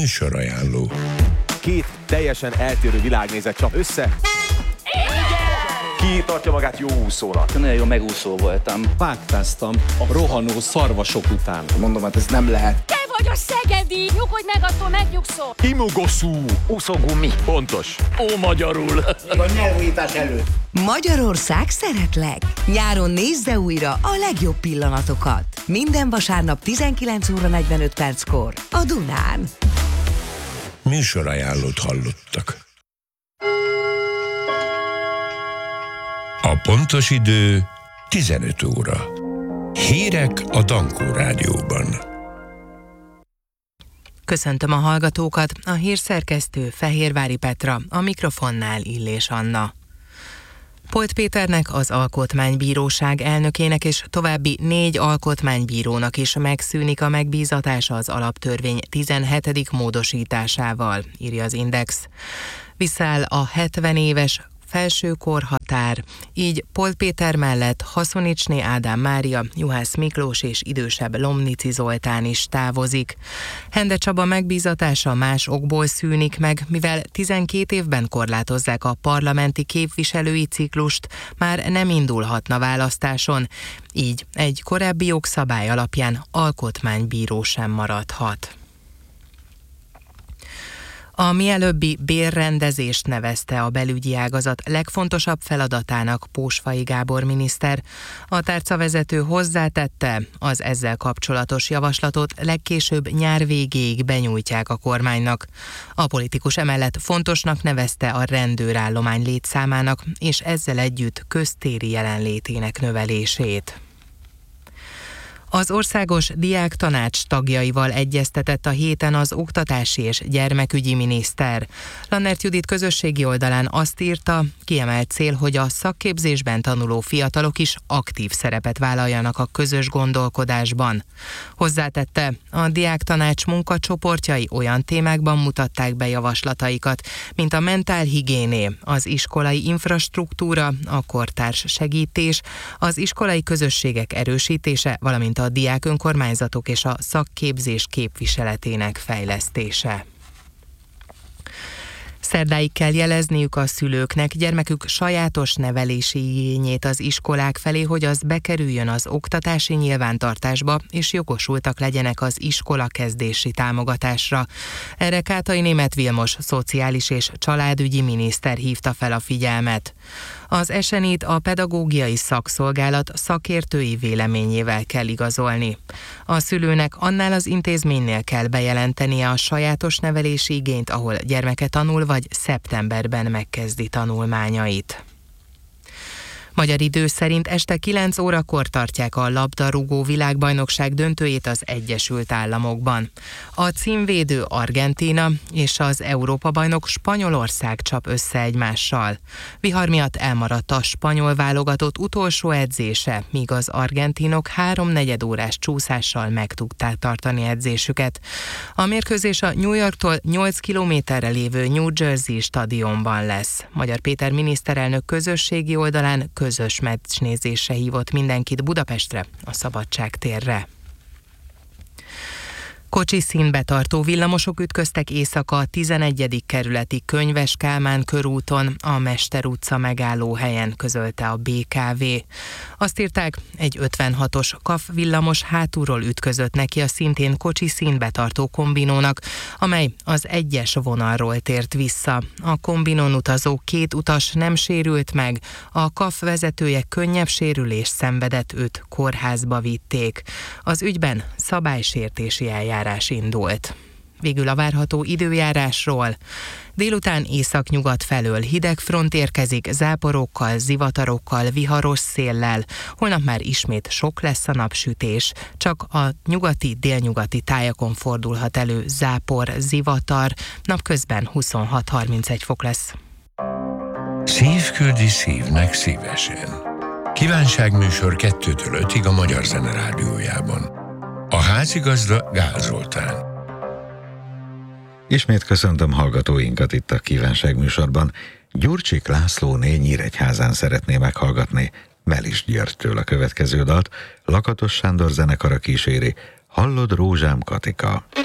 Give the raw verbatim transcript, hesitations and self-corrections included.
Műsorajánló. Két teljesen eltérő világnézet csap össze. Ki tartja magát jó úszónak? Nagyon jó megúszó voltam. Vágtáztam a rohanó szarvasok után. Mondom, hát ez nem lehet. Te vagy a szegedi! Nyugodj meg, attól megnyugszol! Imogoszú. Úszógumi. Pontos. Ó, magyarul. A nyelvújítás előtt. Magyarország szeretlek! Nyáron nézze újra a legjobb pillanatokat. Minden vasárnap tizenkilenc óra negyvenöt perckor a Dunán. Műsorajánlót hallottak. A pontos idő tizenöt óra. Hírek a Dankó Rádióban. Köszöntöm a hallgatókat, a hírszerkesztő Fehérvári Petra, a mikrofonnál Illés Anna. Polt Péternek, az Alkotmánybíróság elnökének és további négy alkotmánybírónak is megszűnik a megbízatása az alaptörvény tizenhetedik módosításával, írja az Index. Visszáll a hetven éves felső korhatár, így Polt Péter mellett Haszonicsné Ádám Mária, Juhász Miklós és idősebb Lomnici Zoltán is távozik. Hende Csaba megbízatása más okból szűnik meg, mivel tizenkét évben korlátozzák a parlamenti képviselői ciklust, már nem indulhatna választáson, így egy korábbi jogszabály alapján alkotmánybíró sem maradhat. A mielőbbi bérrendezést nevezte a belügyi ágazat legfontosabb feladatának Pósfai Gábor miniszter. A tárcavezető hozzátette, az ezzel kapcsolatos javaslatot legkésőbb nyár végéig benyújtják a kormánynak. A politikus emellett fontosnak nevezte a rendőrállomány létszámának és ezzel együtt köztéri jelenlétének növelését. Az Országos Diáktanács tagjaival egyeztetett a héten az oktatási és gyermekügyi miniszter. Lannert Judit közösségi oldalán azt írta, kiemelt cél, hogy a szakképzésben tanuló fiatalok is aktív szerepet vállaljanak a közös gondolkodásban. Hozzátette, a Diáktanács munkacsoportjai olyan témákban mutatták be javaslataikat, mint a mentálhigiéné, az iskolai infrastruktúra, a kortárs segítés, az iskolai közösségek erősítése, valamint a diák önkormányzatok és a szakképzés képviseletének fejlesztése. Szerdáig kell jelezniük a szülőknek gyermekük sajátos nevelési igényét az iskolák felé, hogy az bekerüljön az oktatási nyilvántartásba, és jogosultak legyenek az iskola kezdési támogatásra. Erre Kátai Németh Vilmos szociális és családügyi miniszter hívta fel a figyelmet. Az esenit a pedagógiai szakszolgálat szakértői véleményével kell igazolni. A szülőnek annál az intézménynél kell bejelentenie a sajátos nevelési igényt, ahol gyermeke tanul, vagy szeptemberben megkezdi tanulmányait. Magyar idő szerint este kilenc órakor tartják a labdarúgó világbajnokság döntőjét az Egyesült Államokban. A címvédő Argentína és az Európa-bajnok Spanyolország csap össze egymással. Vihar miatt elmaradt a spanyol válogatott utolsó edzése, míg az argentinok háromnegyed órás csúszással meg tudták tartani edzésüket. A mérkőzés a New Yorktól nyolc kilométerre lévő New Jersey stadionban lesz. Magyar Péter miniszterelnök közösségi oldalán közös meccsnézésre hívott mindenkit Budapestre, a Szabadság térre. Kocsi színbe tartó villamosok ütköztek éjszaka a tizenegyedik kerületi Könyves Kálmán körúton, a Mester utca megállóhelyen, közölte a bé ká vé. Azt írták, egy ötvenhatos kaf villamos hátulról ütközött neki a szintén kocsi színbe tartó kombinónak, amely az egyes vonalról tért vissza. A kombinon utazó két utas nem sérült meg, a kaf vezetője könnyebb sérülést szenvedett, őt kórházba vitték. Az ügyben szabálysértési eljárás indult. Végül a várható időjárásról. Délután északnyugat felől hideg front érkezik, záporokkal, zivatarokkal, viharos széllel. Holnap már ismét sok lesz a napsütés, csak a nyugati, délnyugati tájakon fordulhat elő zápor, zivatar, napközben huszonhat-harmincegy fok lesz. Szív küldi szívnek szívesen. Kívánságműsor kettőtől ötig a Magyar Zene Rádiójában. A házigazda Gál Zoltán. Ismét köszöntöm hallgatóinkat itt a kívánságműsorban. Gyurcsik Lászlóné Nyíregyházán szeretné meghallgatni Melis Györgytől a következő dalt. Lakatos Sándor zenekara kíséri. Hallod, rózsám, Katika?